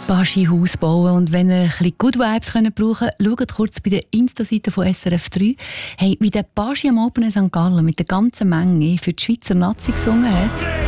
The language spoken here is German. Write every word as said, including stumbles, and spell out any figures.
Baschi-Haus bauen. Und wenn ihr ein bisschen Good Vibes könnt brauchen könnt, schaut kurz bei der Insta-Seite von S R F drei, hey, wie der Baschi am Abend in Sankt Gallen mit der ganzen Menge für die Schweizer Nazi gesungen hat.